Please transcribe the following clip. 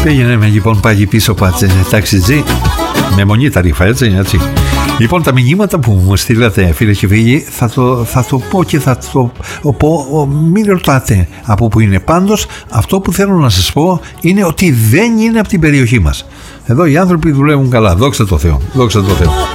Πήγαινε λοιπόν πάλι πίσω ταξιτζή. Με μονή τα ρήφα, έτσι. Λοιπόν, τα μηνύματα που μου στείλατε, φίλες και φίλοι, θα το πω και θα το πω. Μην ρωτάτε από που είναι. Πάντως, αυτό που θέλω να σας πω είναι ότι δεν είναι από την περιοχή μας. Εδώ οι άνθρωποι δουλεύουν καλά. Δόξα τω Θεώ.